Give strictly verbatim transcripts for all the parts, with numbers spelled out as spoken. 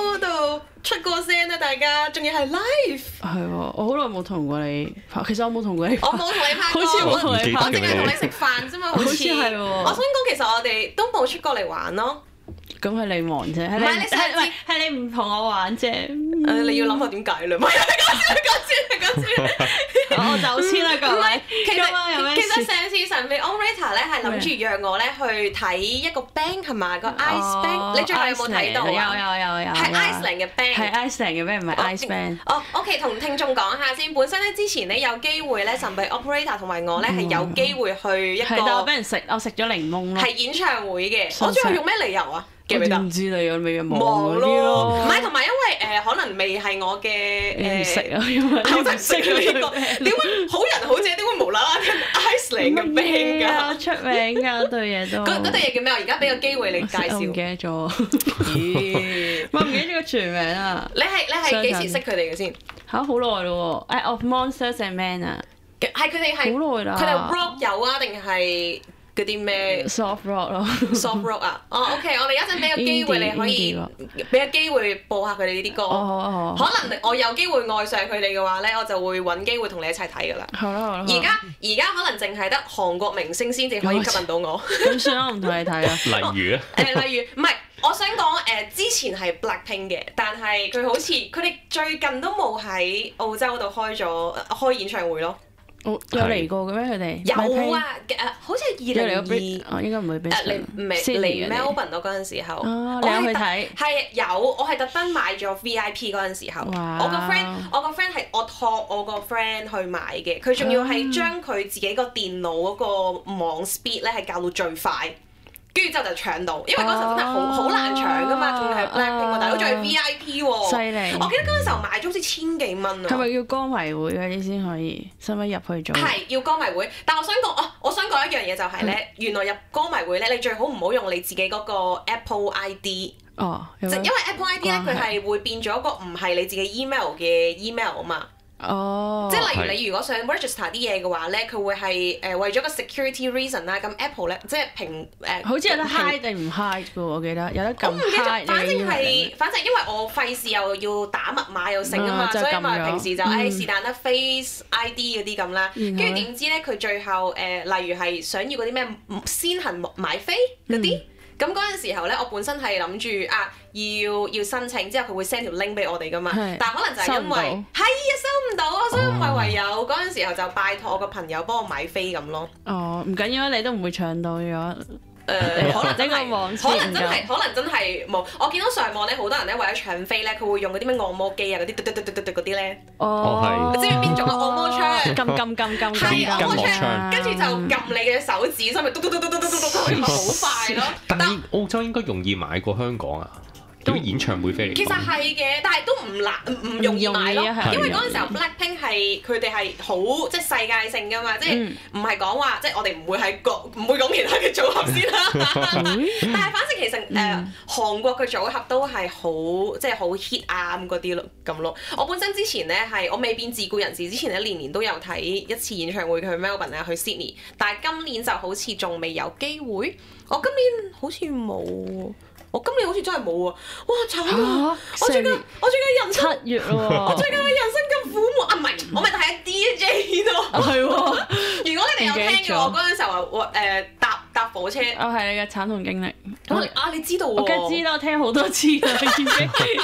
波度出過聲啦，大家，仲要係 live。 係喎，我好耐冇同過你拍，其實我冇同過你拍。 我冇同你拍過， 好似冇同你拍， 我淨係同你食飯啫嘛，好似係喎。 我想講其實我哋都冇出過嚟玩咯。 咁係你忙啫，係你唔係你上次係係你唔同我玩啫。 誒，你要諗下點解啦？唔係，講先，講先，講先。 我走先啦，各位。 其今晚有實咩其實事？ 上次神秘 operator 咧係諗住約我咧去睇一個 band 係嘛，個 ice band，你最後有冇睇到啊？ 有有有有。 係 Iceland 嘅 band。 係 Iceland 嘅 band，唔係 Ice Band。 哦，OK，同聽眾講下先。本身咧之前咧有機會咧，神秘 operator 同埋我咧係有機會去一個係，但我俾人食，我食咗檸檬咯。 係演唱會嘅。我最後用咩理由啊？記唔記得？ 唔知你有未忙忙嗰啲咯。 唔係，同埋因為誒可能未係我嘅你唔識誒。 啊，因為我真係唔識呢個，點會好人好姐點會無啦啦跟 Iceland 嘅 band 㗎？ 出名㗎，對嘢都。 嗰嗰對嘢叫咩？我而家俾個機會你介我唔記紹。 得咗。 咦？ 我唔記得咗個全名啊！ 你係你係幾時識佢哋嘅先？ 嚇好耐咯喎！誒，Of Monsters and Men 啊， 係佢哋係好耐啦。 佢哋 rock 友啊，定係嗰啲咩 soft rock 咯。 soft rock 啊？哦，OK，我哋一陣俾個機會你可以 Indie 俾個機會播下佢哋呢啲歌。 哦好好。 可能我有機會愛上佢哋嘅話咧，我就會揾機會同你一齊睇㗎啦。 好啦好啦。 而家而家可能淨係得韓國明星先至可以吸引到我。 咁算啦，我唔同你睇啊。 例如咧， 誒，例如唔係，我想講誒，之前係 Blackpink 嘅，但係佢好似佢哋最近都冇喺澳洲度開咗開演唱會咯。 我有嚟過嘅咩？佢哋有啊，誒，好似係二零二。 哦，應該唔會俾。 誒，你未嚟 Melbourne 咯嗰陣時候， 哦，你有去睇？ 係有，我係特登買咗 V I P 嗰陣時候， 哇我個 friend，我個 friend 係我託我個 friend 去買嘅，佢仲要係將佢自己個電腦嗰個網 speed 咧係校到最快。跟住之後就搶到，因為嗰時候真係好好難搶噶嘛，仲要係 Blackpink 喎，大佬仲係 V I P 喎， 犀利！ 我記得嗰陣時候買咗好似千幾蚊啊。 係咪要歌迷會嗰啲先可以？使唔使入去做？ 係要歌迷會，但我想講哦，我想講一樣嘢就係咧，原來入歌迷會咧，你最好唔好用你自己嗰個 Apple I D。 哦， 即因為 Apple I D 咧，佢係會變咗一個唔係你自己 email 嘅 email 啊嘛。 哦， 即係例如你如果想 register 啲嘢嘅話咧，佢會係誒為咗個 security reason 啦。咁 Apple 咧，即係平誒， 好似有得 hide 定唔 hide 嘅喎，我記得有得撳 hide。 我唔記得，反正係反正因為我費事又要打密碼又成啊嘛，所以咪平時就誒是但得 Face I D 嗰啲咁啦。跟住點知咧，佢最後誒例如係想要嗰啲咩先行買飛嗰啲。咁嗰陣時候咧，我本身係諗住啊，要要申請之後佢會 send 條 link 俾我哋噶嘛，但係可能就係因為係啊收唔到啊，所以咪唯有嗰陣時候就拜託我個朋友幫我買飛咁咯。 哦，唔緊要啊，你都唔會搶到咗。 誒，可能真係網可能真係，可能真係冇。我見到上網咧，好多人咧為咗搶飛咧，佢會用嗰啲咩按摩機啊，嗰啲嘟嘟嘟嘟嘟嗰啲咧。 哦， 即係邊種嘅按摩槍？ 撳撳撳撳係按摩槍，跟住就撳你嘅手指，所以咪嘟嘟嘟嘟嘟嘟嘟嘟，咪好快咯。 但係澳洲應該容易買過香港啊？啲演唱會飛嚟講， 其實係嘅，但係都唔難唔容易買咯，因為嗰陣時候 Blackpink 係佢哋係好即係世界性㗎嘛，即係唔係講話即係我哋唔會係講唔會講其他嘅組合先啦。但係反正其實誒韓國嘅組合都係好即係好 hit 啊咁嗰啲咯咁咯。我本身之前咧係我未變自僱人士之前咧年年都有睇一次演唱會，去 Melbourne 啊去 Sydney， 但係今年就好似仲未有機會。我今年好似冇。我今年好似真係冇啊！哇慘啊！我最近我最近人生七月咯我最近嘅人生咁苦悶啊！唔係，我咪睇下 D J 咯。 係喎， 如果你哋有聽嘅，我嗰陣時候話誒搭搭火車。 我係你嘅慘痛經歷。 啊，你知道喎？ 我梗係知啦，我聽好多次啦已經。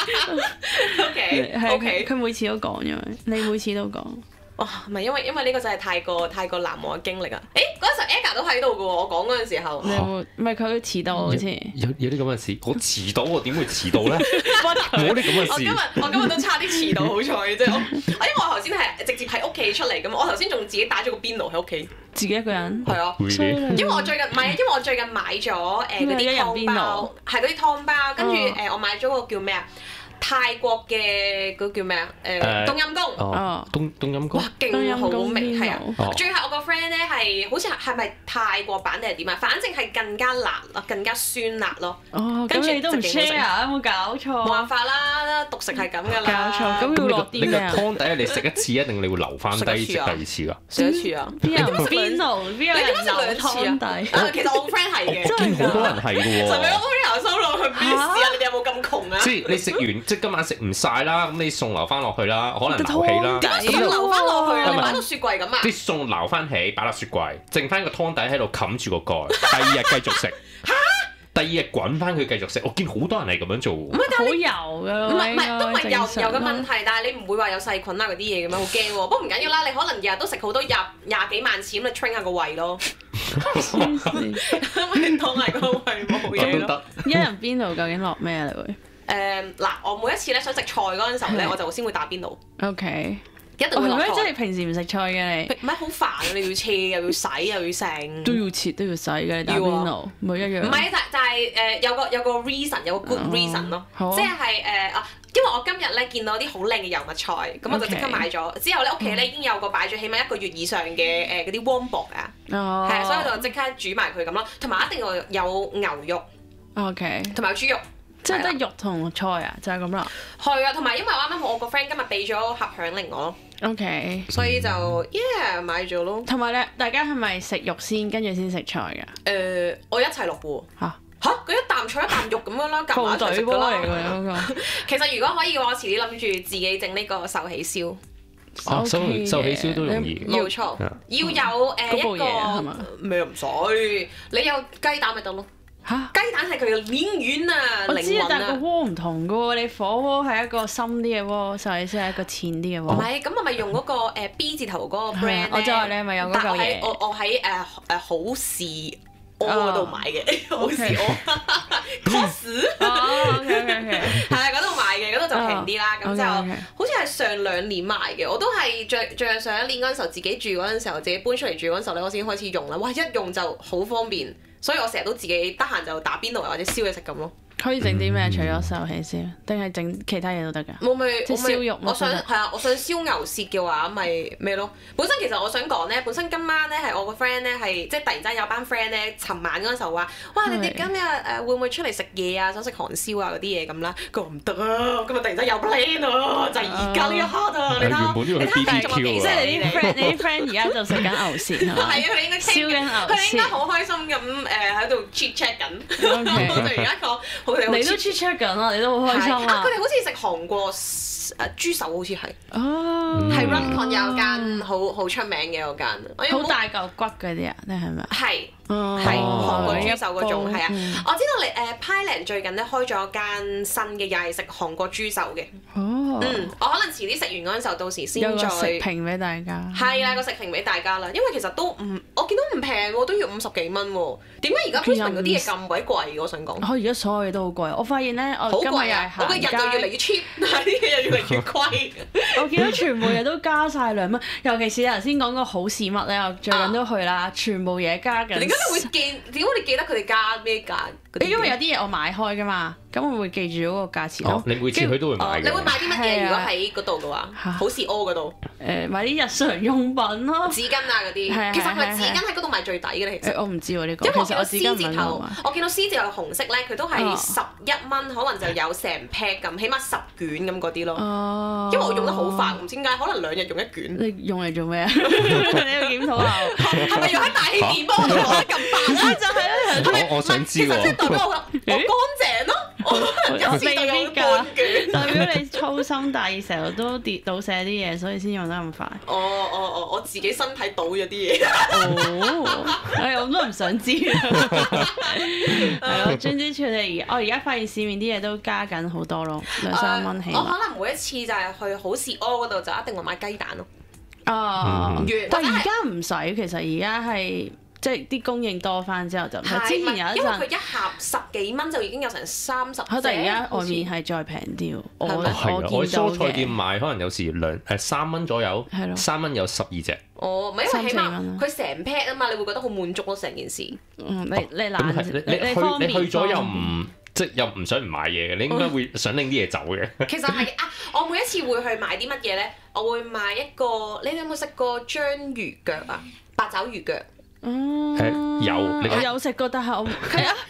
O K O K， 佢每次都講，因為你每次都講。 哇，唔係因為因為呢個真係太過太過難忘嘅經歷啊！誒嗰陣時 Aga 都喺度嘅喎，我講嗰陣時候。 你有冇？唔係佢遲到好似。 有有啲咁嘅事，我遲到我點會遲到咧？冇啲咁嘅事。 我今日我今日都差啲遲到，好彩嘅啫。我因為我頭先係直接喺屋企出嚟嘅嘛，我頭先仲自己打咗個邊爐喺屋企。 自己一個人。 係啊。因為我最近唔係，因為我最近買咗誒嗰啲湯包，係嗰啲湯包，跟住誒我買咗個叫咩啊？泰國嘅嗰叫咩啊？誒冬陰功。 哦，冬冬陰功。 哇，勁好味，係啊！ 哦、 最後我個 friend 咧係好似係咪泰國版定係點啊？反正係更加辣咯，更加酸辣咯。 哦，咁你都唔 share 啊？有冇搞錯？ 冇辦法啦， 啦，獨食係咁噶搞啦。 錯，咁要落你個啲咩啊？ 湯底你食一次，一定你會留翻低食第二次㗎？ 食一次啊？ 邊有邊度邊有人留湯底？ 啊，其實我個 friend 係嘅。 我見好多人係嘅喎。 係咪我 friend 收落去咩事啊？你哋有冇咁窮啊？ 即係你食完，即係今晚食唔晒啦，咁你餸留翻落去啦，可能留起啦。 點解餸留翻落去啊？你擺到雪櫃咁啊？ 啲餸留翻起，擺落雪櫃，剩翻個湯底喺度冚住個蓋，第二日繼續食。嚇！第二日滾翻佢繼續食，我見好多人係咁樣做。唔係好油㗎， 唔係唔係都唔係油油油嘅問題，但係你唔會話有細菌啊嗰啲嘢咁樣，好驚喎。不過唔緊要啦，你可能日日都食好多廿廿幾萬次咁，你 train 下個胃咯。 黐線， 咪當係個胃冇嘢咯。 一人邊度究竟落咩啊？你會？ 誒嗱，我每一次咧想食菜嗰陣時候咧，我就先會打邊爐。 O K。 一定會落菜。 即係平時唔食菜嘅你？ 唔係好煩啊！你要切又要洗又要剩。 都要切都要洗嘅，你打邊爐唔係一樣。 唔係就就係誒有個有個 reason 有個 good reason 咯，即係誒啊！因為我今日咧見到啲好靚嘅油麥菜，咁我就即刻買咗。之後咧屋企咧已經有個擺咗起碼一個月以上嘅誒嗰啲 warm box 啊，係啊，所以我就即刻煮埋佢咁咯。同埋一定要有牛肉 ，OK， 同埋有豬肉。 即係得肉同菜啊，就係咁啦。 係啊，同埋因為我啱啱我個 friend 今日俾咗盒響鈴我咯。 OK， 所以就 yeah 買咗咯。 同埋咧，大家係咪食肉先，跟住先食菜㗎？ 誒，我一齊落喎。嚇嚇，佢一啖菜一啖肉咁樣啦，夾埋一齊食㗎啦。其實如果可以嘅話，我遲啲諗住自己整呢個壽喜燒。 哦，壽壽喜燒都容易。 冇錯，要有誒一個咩唔使，你有雞蛋咪得咯。嚇！雞蛋係佢嘅面軟啊， 我知啊，但係個靈魂啊。 鍋唔同嘅喎，你火鍋係一個深啲嘅鍋，壽喜燒係一個淺啲嘅鍋。 唔係，咁我咪用嗰個誒 B 字頭嗰個 brand 咧。 我就話你係咪有嗰嚿嘢？ 但我喺我我喺誒誒好事我嗰度買嘅，好事我 cos。 哦，OK OK OK。 係啊，嗰度買嘅，嗰度就平啲啦。咁就 OK OK。 好似係上兩年買嘅，我都係最最係上一年嗰陣時候自己住嗰陣時候，自己搬出嚟住嗰陣時候咧，我先開始用啦。哇！一用就好方便。所以我成日都自己得閒就打邊爐或者燒嘢食咁咯。 可以整啲咩？除咗壽喜燒，定係整其他嘢都得㗎？ 我咪即係燒肉。 我想係啊，我想燒牛舌嘅話，咪咩咯？本身其實我想講咧，本身今晚咧係我個 friend 咧係即係突然之間有班 friend 咧，尋晚嗰陣時候話：哇！你哋今日誒會唔會出嚟食嘢啊？想食韓燒啊嗰啲嘢咁啦。佢話唔得啊！今日突然之間有 plan 啊，就係而家呢一刻啊！你睇，你睇仲有幾即係你啲 friend，你啲 friend 而家就食緊牛舌係嘛？ 係啊，佢應該燒緊牛舌， 佢應該好開心咁誒喺度 chit chat 緊。我哋而家講。 你都 check check 緊啊！你都好開心啊！ 佢哋好似食韓國誒豬手，好似係哦， 係 Runcorn 有間好好出名嘅嗰間， 好大嚿骨嗰啲啊，你係咪啊？ 係係韓國豬手嗰種係啊！我知道你誒 Pailand 最近咧開咗間新嘅，又係食韓國豬手嘅。 哦， 嗯，我可能遲啲食完嗰陣時候，到時先再有個食評俾大家。 係啦，個食評俾大家啦，因為其實都唔，我見到唔平喎，都要五十幾蚊喎。點解而家 Christmas 嗰啲嘢咁鬼貴？我想講。 我而家所有嘢都好貴，我發現咧，我今日又係行街， 我個人就越嚟越 cheap，但係啲嘢又越嚟越貴。 我見到全部嘢都加晒兩蚊，尤其是你頭先講個好事物咧，我最近都去啦，全部嘢加緊。 點解你會記？點解你記得佢哋加咩價？ 因為有啲嘢我買開㗎嘛，咁我會記住嗰個價錢咯。 你每次去都會買嘅。 你會買啲乜嘢？如果喺嗰度嘅話，好事屙嗰度。 誒，買啲日常用品咯， 紙巾啊嗰啲。其實係紙巾喺嗰度買最抵嘅咧，其實。 我唔知喎呢個。 因為我見到紙巾 C 字頭，我見到 C 字頭紅色咧，佢都係十一蚊，可能就有成 pack 咁，起碼十卷咁嗰啲咯。哦。因為我用得好快，唔知點解，可能兩日用一卷。 你用嚟做咩啊？你要檢討下。 係咪用喺大氣電波度攞得咁快咧？就係咧。 我我想知喎。 即係代表我我乾淨咯。 我未必㗎，代表你粗心大意，成日都跌倒瀉啲嘢，所以先用得咁快。 哦哦哦，我自己身體倒咗啲嘢。 哦，誒，我都唔想知。係咯，總之佢哋我而家發現市面啲嘢都加緊好多咯，兩三蚊起碼。 我可能每一次就係去好事屙嗰度，就一定會買雞蛋咯。 哦，但係而家唔使，其實而家係。即係啲供應多翻之後就，之前有一陣， 因為佢一盒十幾蚊就已經有成三十隻。 但係而家外面係再平啲喎。我我喺見到蔬菜店買，可能有時兩誒三蚊左右，三蚊有十二隻。 哦，唔係因為起碼佢成 pack 啊嘛，你會覺得好滿足咯成件事。 嗯，你你懶， 你你去你去咗又唔即係又唔想唔買嘢嘅，你應該會想拎啲嘢走嘅。 其實係啊，我每一次會去買啲乜嘢咧，我會買一個，你有冇食過章魚腳啊？八爪魚腳。 嗯， 有， 我有食過，但係我係啊，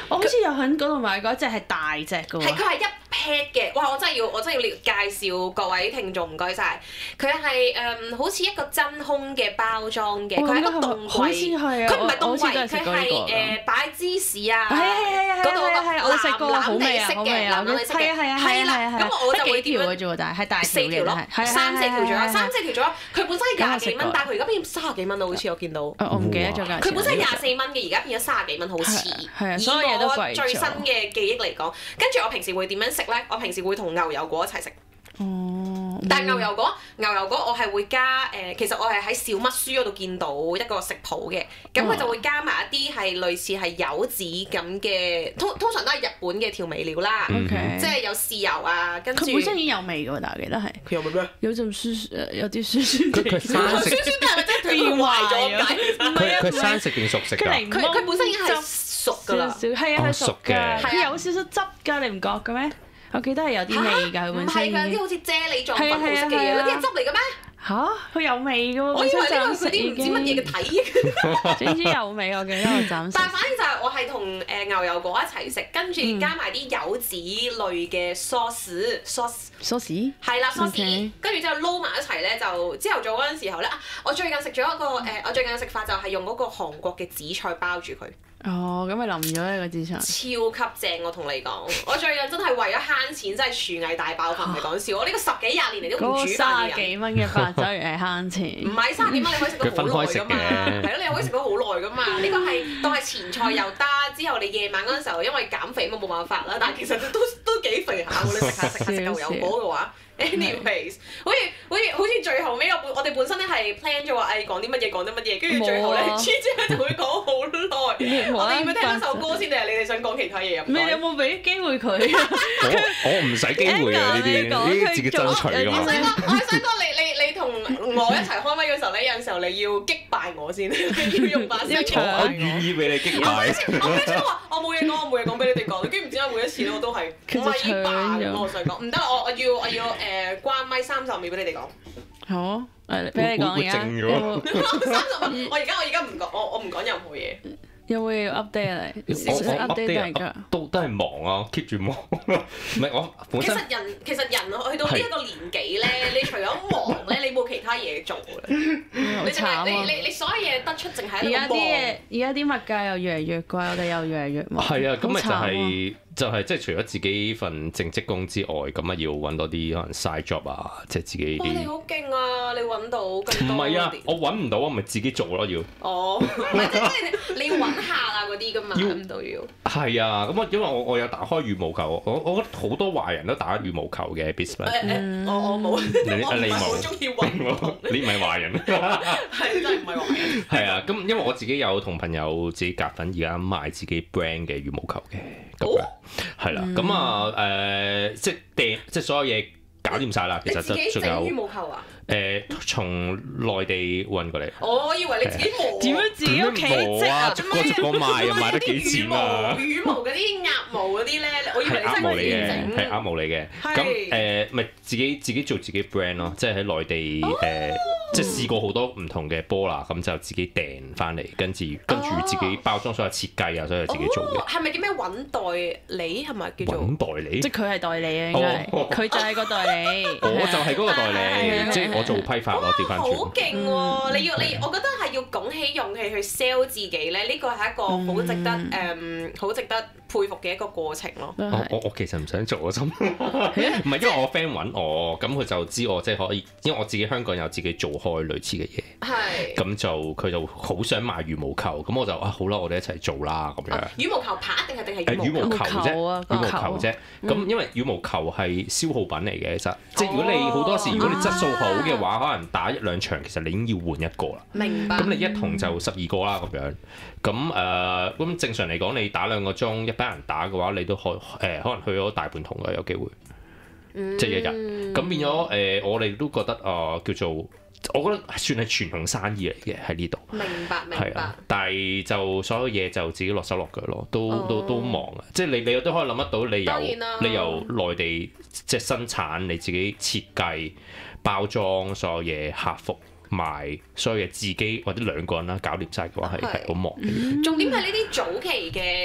我好似有喺嗰度買過一隻係大隻嘅喎。 係佢係一 pad 嘅，哇！我真係要我真係要介紹各位聽眾，唔該晒。佢係誒好似一個真空嘅包裝嘅，佢係一個凍櫃。 好似係啊， 佢唔係凍櫃， 佢係誒擺芝士啊。 係係係嗰度個係我食過，好味啊，好味啊！ 藍色嘅， 係啊係啦。咁我就會幾條嘅啫喎，但係係大四條咯，三四條左右，三四條左右。佢本身係廿幾蚊，但係佢而家變三十幾蚊啦，好似我見到。 我唔記得咗價錢。 佢本身係廿四蚊嘅，而家變咗三十幾蚊，好似。 係啊，所有嘢都貴咗。 以我最新嘅記憶嚟講，跟住我平時會點樣食咧？我平時會同牛油果一齊食。 哦。 但係牛油果，牛油果我係會加誒，其實我係喺小麥書嗰度見到一個食譜嘅，咁佢就會加埋一啲係類似係柚子咁嘅，通通常都係日本嘅調味料啦，即係有豉油啊，跟住佢本身已經有味嘅喎，但係我記得係。 佢有味咩？ 有陣酸誒，有啲酸酸地。 佢生食。 酸酸地係咪真係變壞咗㗎？ 佢佢生食定熟食㗎？ 佢佢本身已經係熟㗎啦， 係啊，係熟嘅，佢係有少少汁㗎，你唔覺嘅咩？我記得係有啲味㗎，佢本身。唔係㗎，啲好似啫喱狀粉紅色嘅嘢，嗰啲係汁嚟嘅咩？ 嚇，佢有味嘅喎， 我以為呢個係啲唔知乜嘢嘅體液。 總之有味，我記得我暫時。 但係反正就係我係同誒牛油果一齊食，跟住加埋啲柚子類嘅 sauce，sauce sauce 係啦 sauce，跟住之後撈埋一齊咧，就朝頭早嗰陣時候咧啊！我最近食咗一個誒，我最近嘅食法就係用嗰個韓國嘅紫菜包住佢。 哦，咁咪淋咗呢個紫菜。 超級正，我同你講，我最近真係為咗慳錢，真係廚藝大爆發，唔係講笑。我呢個十幾廿年嚟都唔煮飯嘅人。 三十幾蚊嘅八爪魚係慳錢。 唔係三十幾蚊，你可以食到好耐㗎嘛。係咯，你可以食到好耐㗎嘛。呢個係當係前菜又得，之後你夜晚嗰陣時候因為減肥咁冇辦法啦，但係其實都都幾肥下喎。你食下食下食牛油果嘅話。anyways，好似好似好似最後尾我本我哋本身咧係 plan 咗話誒講啲乜嘢講啲乜嘢，跟住最後咧 G 姐就會講好耐。我哋要唔要聽一首歌先定係你哋想講其他嘢？ 你有冇俾機會佢？ 我我唔使機會啊！呢啲呢啲自己爭取㗎嘛。 我想講，我係想講你你你同我一齊開咪嘅時候咧，有陣時候你要擊敗我先，要用把聲擊敗我。 我願意俾你擊敗。 我每次話我冇嘢講，我冇嘢講俾你哋講，跟住唔知點解每一次咧我都係咪霸咁？我想講唔得，我我要我要誒關咪三十秒俾你哋講。 好，誒俾你講而家。 三十秒，我而家我而家唔講，我我唔講任何嘢。 有冇要 update 啊？你我我 update 㗎， 都都係忙啊，keep 住忙。唔係我本身。 其實人其實人去到呢一個年紀咧，你除咗忙咧，你冇其他嘢做嘅。你淨係你你你所有嘢得出淨係一個忙。而家啲嘢， 而家啲物價又越嚟越貴，我哋又越嚟越忙。 係啊，咁咪就係。就係即係除咗自己份正職工之外，咁啊要揾多啲可能 side job 啊，即係自己。 哇！你好勁啊！你揾到咁多。 唔係啊，我揾唔到，我咪自己做咯要。 哦，唔係即係你要揾客啊嗰啲㗎嘛，揾唔到要。 係啊，咁我因為我我有打開羽毛球，我我覺得好多華人都打羽毛球嘅 business。 我我冇。 你你冇。 好中意運動。 你唔係華人。 係真係唔係華人。 係啊，咁因為我自己有同朋友自己夾份，而家賣自己 brand 嘅羽毛球嘅。咁樣係啦，咁啊誒，即係訂，即係所有嘢搞掂晒啦。其實就仲有羽毛球啊？ 誒，從內地運過嚟。 我以為你自己磨。點樣自己屋企織啊？逐個逐個賣啊，賣得幾錢啊？ 羽毛嗰啲鴨毛嗰啲咧，我以為你係鴨毛嚟嘅， 整。 係鴨毛嚟嘅。咁誒，咪自己自己做自己 brand 咯，即係喺內地誒。即係試過好多唔同嘅波啦，咁就自己訂翻嚟，跟住跟住自己包裝所有設計啊，所有自己做嘅。 係咪叫咩揾代理？係咪叫做揾代理？ 即係佢係代理啊，應該係佢就係個代理。 我就係嗰個代理，即係我做批發，我調翻轉。 好勁喎！你要你，我覺得係要拱起勇氣去 sell 自己咧，呢個係一個好值得誒，好值得佩服嘅一個過程咯。 我我我其實唔想做啊，心唔係因為我 friend 揾我，咁佢就知我即係可以，因為我自己香港有自己做開類似嘅嘢，係咁就佢就好想賣羽毛球，咁我就啊好啦，我哋一齊做啦咁樣。羽毛球拍定係定係羽毛球啫？羽毛球啫。咁因為羽毛球係消耗品嚟嘅，其實即係如果你好多時，如果你質素好嘅話，可能打一兩場，其實你已經要換一個啦。明白。咁你一筒就十二個啦，咁樣。咁誒，咁正常嚟講，你打兩個鐘，一班人打嘅話，你都可誒可能去咗大半筒嘅有機會。即係一日。咁變咗誒，我哋都覺得啊，叫做。我覺得算係傳統生意嚟嘅喺呢度，明白明白。啊、但係就所有嘢就自己落手落腳咯，都、哦、都都忙啊！即係你你都可以諗得到，你由你由內地即係生產，你自己設計、包裝所有嘢，客服賣所有嘢，自己或者兩個人啦搞掂晒嘅話係係好忙嘅。重點係呢啲早期嘅。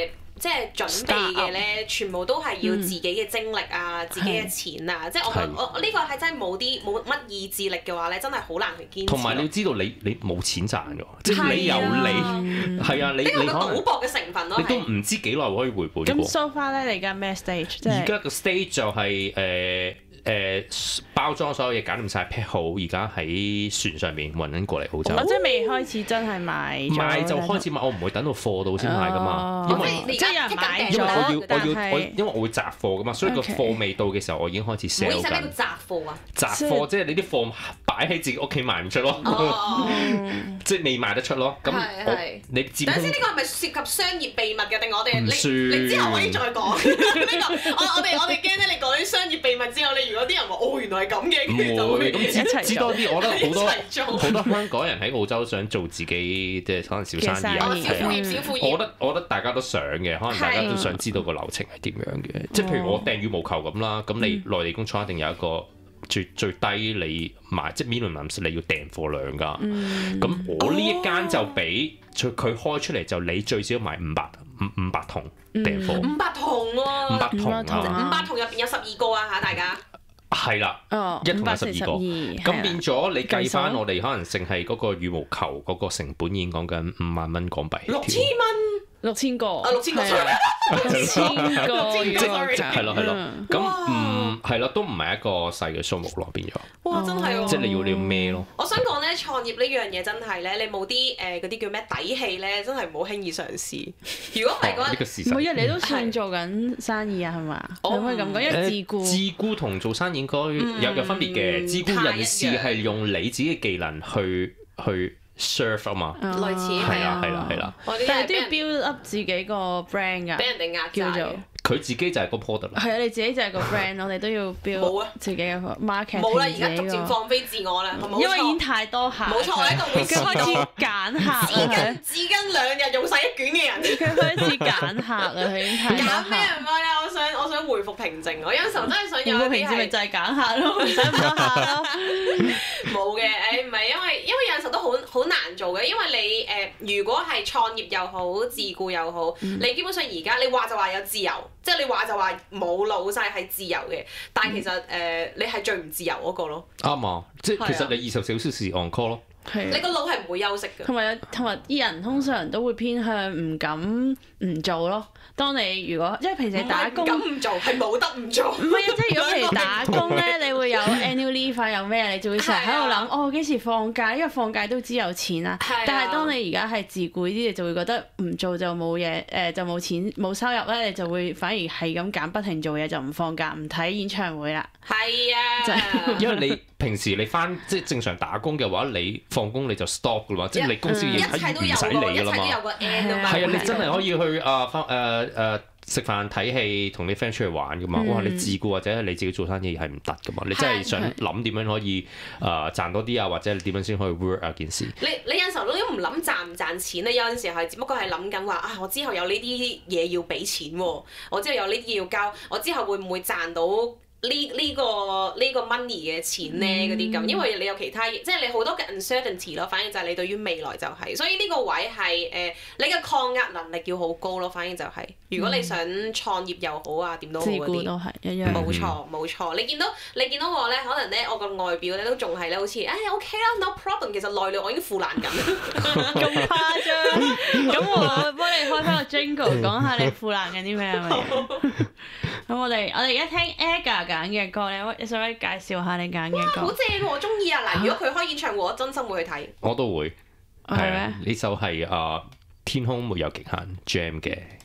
即係準備嘅咧，全部都係要自己嘅精力啊、自己嘅錢啊，即係我我呢個係真係冇啲冇乜意志力嘅話咧，真係好難去堅持。 同埋你要知道你你冇錢賺㗎，即係你有你係啊，你你個賭博嘅成分咯， 你都唔知幾耐可以回本。 咁 so far 咧，你而家咩 stage？ 而家個 stage 就係誒。誒包裝所有嘢搞掂晒 pack 好，而家喺船上面運緊過嚟澳洲。 我即係未開始真係賣， 賣就開始賣，我唔會等到貨到先賣噶嘛。因為即係有人買咗， 因為我要我要我因為我會擲貨噶嘛，所以個貨未到嘅時候，我已經開始 sell 緊。 唔好意思，咩叫擲貨啊？ 擲貨即係你啲貨擺喺自己屋企賣唔出咯，即係未賣得出咯。咁你佔等先，呢個係咪涉及商業秘密嘅？定我哋你你之後可以再講呢個？我我哋我哋驚咧，你講啲商業秘密之後，你如果啲人話哦原來係咁嘅， 唔會咁知知多啲。我覺得好多好多香港人喺澳洲想做自己即係可能小生意啊， 小副業小副業。 我覺得我覺得大家都想嘅，可能大家都想知道個流程係點樣嘅。即係譬如我訂羽毛球咁啦，咁你內地工廠一定有一個最最低你買即係 minimum 你要訂貨量㗎。咁我呢一間就俾佢佢開出嚟就你最少買五百五五百桶訂貨。 五百桶喎， 五百桶啊！ 五百桶入邊有十二個啊嚇，大家。 係啦，一桶有十二個，咁變咗你計翻我哋可能淨係嗰個羽毛球嗰個成本已經講緊五萬蚊港幣， 六千蚊， 六千個， 啊六千個，六千個， 係咯係咯，咁唔係咯，都唔係一個細嘅數目咯，變咗。 哇！真係喎， 即係你要你要孭咯。 我想講咧，創業呢樣嘢真係咧，你冇啲誒嗰啲叫咩底氣咧，真係唔好輕易嘗試。如果唔係嗰， 每日你都算做緊生意啊，係嘛？可唔可以咁講？因為自僱， 自僱同做生意應該有有分別嘅。自僱人士係用你自己嘅技能去去 serve 啊嘛， 類似係啦係啦係啦。 但係都要 build up 自己個 brand 㗎， 俾人哋壓叫做。 佢自己就係個 product 啦。 係啊，你自己就係個 brand，我哋都要 build 自己嘅 marketing。 冇啦，而家逐漸放飛自我啦， 因為已經太多客。 冇錯，我喺度會開始揀客。 紙巾紙巾兩日用晒一卷嘅人。 佢開始揀客啦，佢已經太多客。 揀咩唔係啊？我想我想回復平靜。我有時候真係想有啲平靜咪就係揀客咯，唔使咁多客咯。 冇嘅，誒唔係因為因為有陣時候都好好難做嘅，因為你誒如果係創業又好，自僱又好，你基本上而家你話就話有自由，即係你話就話。冇老細係自由嘅，但係其實誒、呃、你係最唔自由嗰個咯。 啱啊，即係其實你二十四小時 on call 咯。 係。 你個腦係唔會休息嘅。同埋同埋啲人通常都會偏向唔敢唔做咯。當你如果即係平時打工， 唔敢唔做係冇得唔做。 唔係啊，即係如果譬如打工咧，你會有 annual leave 啊，有咩你就會成日喺度諗，哦幾時放假？因為放假都知有錢啦。但係當你而家係自僱啲，你就會覺得唔做就冇嘢，誒就冇錢冇收入咧，你就會反而係咁揀不停做嘢，就唔放假唔睇演唱會啦。 係啊， 因為你平時你翻即係正常打工嘅話，你放工你就 stop 噶啦嘛，即係你公司嘅嘢係唔使理噶啦嘛。係啊，你真係可以去啊翻誒誒食飯睇戲，同你 friend 出去玩噶嘛。哇！你自僱或者你自己做生意係唔得噶嘛。你真係想諗點樣可以誒賺多啲啊，或者你點樣先可以 work 啊件事。 你你有陣時候都唔諗賺唔賺錢咧，有陣時係只不過係諗緊話啊，我之後有呢啲嘢要俾錢喎，我之後有呢啲嘢要交，我之後會唔會賺到？呢呢個呢個 money 嘅錢咧嗰啲咁，因為你有其他嘢，即係你好多嘅 uncertainty 咯。反正就係你對於未來就係，所以呢個位係誒你嘅抗壓能力要好高咯。反正就係，如果你想創業又好啊，點都好嗰啲， 自僱都係一樣。 冇錯冇錯，你見到你見到我咧，可能咧我個外表咧都仲係咧，好似誒 OK 啦 no problem。其實內裏我已經腐爛緊。 咁誇張？咁我幫你開翻個 jingle 講下你腐爛緊啲咩係咪？咁我哋我哋而家聽 Aga 揀嘅歌咧，你想唔可以介紹下你揀嘅歌？ 好正喎，我中意啊！嗱，如果佢開演唱會，我真心會去睇。 我都會。 係咩？ 呢首係啊《天空沒有極限》Jam 嘅。